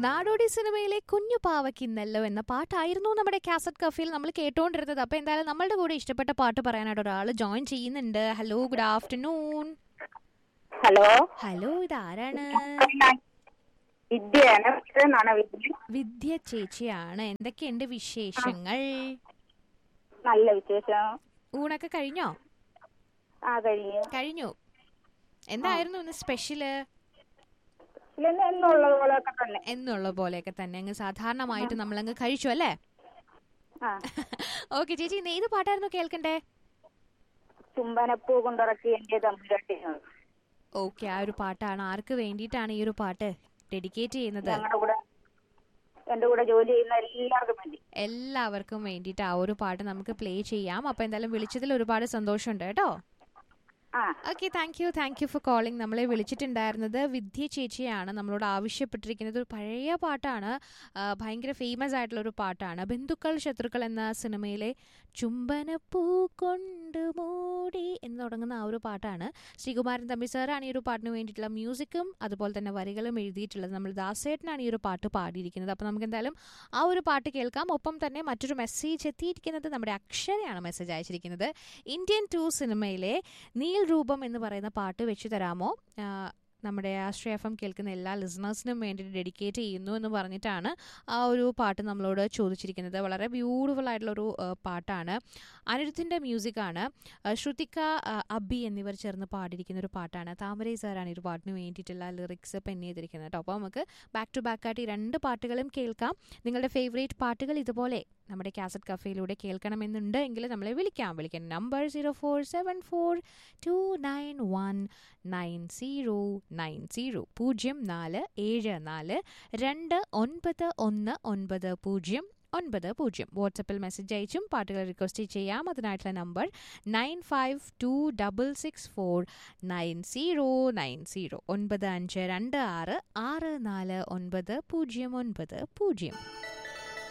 നാടോടി സിനിമയിലെ കുഞ്ഞു പാവയ്ക്കിന്നല്ലോ എന്ന പാട്ടായിരുന്നു നമ്മുടെ കാസറ്റ് കഫേയിൽ നമ്മൾ കേട്ടോണ്ടിരുന്നത്. അപ്പൊ എന്തായാലും നമ്മളുടെ കൂടെ ഇഷ്ടപ്പെട്ട പാട്ട് പറയാനായിട്ട് ഒരാൾ ജോയിൻ ചെയ്യുന്നുണ്ട്. Hello, good afternoon. Hello hello, ഇതാരാണ്? വിദ്യ ചേച്ചിയാണ്. എന്തൊക്കെയുണ്ട് വിശേഷങ്ങൾ? നല്ല വിശേഷം. ഊണൊക്കെ കഴിഞ്ഞോ? കഴിഞ്ഞു. എന്തായിരുന്നു ഇന്ന് സ്പെഷ്യല്? എന്നുള്ള പോലെയൊക്കെ തന്നെ അങ്ങ് സാധാരണമായിട്ട് നമ്മളങ്ങ് കഴിച്ചു അല്ലേ? ഓക്കെ ചേച്ചി, ഇന്ന് ഏത് പാട്ടായിരുന്നു കേൾക്കണ്ടേ? ചുംബനപ്പൂ കൊണ്ടിറക്കി എന്റെ തമ്പുരാട്ടിയാണ്. ഓക്കെ, ആ ഒരു പാട്ടാണ്. ആർക്ക് വേണ്ടിയിട്ടാണ് ഈ ഒരു പാട്ട് ഡെഡിക്കേറ്റ് ചെയ്യുന്നത്? എന്റെ കൂടെ ജോലി ചെയ്യുന്ന എല്ലാവർക്കും വേണ്ടി. എല്ലാവർക്കും വേണ്ടിയിട്ട് ആ ഒരു പാട്ട് നമുക്ക് പ്ലേ ചെയ്യാം. അപ്പൊ എന്തായാലും വിളിച്ചതിൽ ഒരുപാട് സന്തോഷമുണ്ട് കേട്ടോ. Okay, thank you for calling. നമ്മളെ വിളിച്ചിട്ടുണ്ടായിരുന്നത് വിദ്യ ചേച്ചിയാണ്. നമ്മളോട് ആവശ്യപ്പെട്ടിരിക്കുന്നത് ഒരു പഴയ പാട്ടാണ്. ഭയങ്കര ഫേമസ് ആയിട്ടുള്ള ഒരു പാട്ടാണ്. ബന്ധുക്കൾ ശത്രുക്കൾ എന്ന സിനിമയിലെ ചുംബനപ്പൂ കൊണ്ട് മൂടി എന്ന് തുടങ്ങുന്ന ആ ഒരു പാട്ടാണ്. ശ്രീകുമാരൻ തമ്പി സാറാണ് ഈ ഒരു പാട്ടിന് വേണ്ടിയിട്ടുള്ള മ്യൂസിക്കും അതുപോലെ തന്നെ വരികളും എഴുതിയിട്ടുള്ളത്. നമ്മൾ ദാസേട്ടനാണ് ഈ ഒരു പാട്ട് പാടിയിരിക്കുന്നത്. അപ്പോൾ നമുക്ക് എന്തായാലും ആ ഒരു പാട്ട് കേൾക്കാം. ഒപ്പം തന്നെ മറ്റൊരു മെസ്സേജ് എത്തിയിരിക്കുന്നത് നമ്മുടെ അക്ഷരയാണ് മെസ്സേജ് അയച്ചിരിക്കുന്നത്. ഇന്ത്യൻ 2 സിനിമയിലെ നീൽ രൂപം എന്ന് പറയുന്ന പാട്ട് വെച്ച് തരാമോ? നമ്മുടെ ആശ്രയ FM കേൾക്കുന്ന എല്ലാ ലിസണേഴ്സിനും വേണ്ടിയിട്ട് ഡെഡിക്കേറ്റ് ചെയ്യുന്നു എന്ന് പറഞ്ഞിട്ടാണ് ആ ഒരു പാട്ട് നമ്മളോട് ചോദിച്ചിരിക്കുന്നത്. വളരെ ബ്യൂട്ടിഫുൾ ആയിട്ടുള്ളൊരു പാട്ടാണ്. അനിരുദ്ധിൻ്റെ മ്യൂസിക്കാണ്. ശ്രുതിക, അബി എന്നിവർ ചേർന്ന് പാടിയിരിക്കുന്ന ഒരു പാട്ടാണ്. താമരൈ സാറാണ് ഈ ഒരു പാട്ടിന് വേണ്ടിയിട്ടുള്ള ലിറിക്സ് പെൻ ചെയ്തിരിക്കുന്നത് കേട്ടോ. അപ്പോൾ നമുക്ക് ബാക്ക് ടു ബാക്ക് ആയിട്ട് ഈ 2 പാട്ടുകളും കേൾക്കാം. നിങ്ങളുടെ ഫേവറേറ്റ് പാട്ടുകൾ ഇതുപോലെ നമ്മുടെ കാസറ്റ് കഫേയിലൂടെ കേൾക്കണമെന്നുണ്ട് എങ്കിൽ നമ്മളെ വിളിക്കാം. വിളിക്കാൻ നമ്പർ 0474219090 0474291990. വാട്സപ്പിൽ മെസ്സേജ് അയച്ചും പാട്ടുകൾ റിക്വസ്റ്റ് ചെയ്യാം. അതിനായിട്ടുള്ള നമ്പർ 9526469090 9526649090.